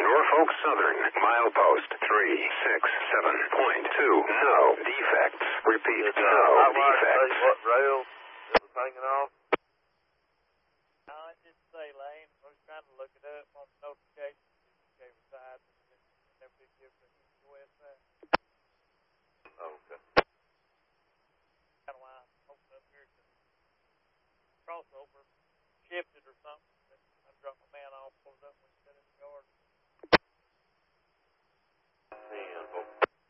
Norfolk Southern, milepost 367.2. No defects. Repeat, no defects. What rail it was hanging off? No, it didn't say lane. I was trying to look it up on the notification. It gave a side, and then we give the east to west side. Okay. Kind of why I opened up here to crossover, shifted or something. I dropped my man off, pulled it up when he set in the yard.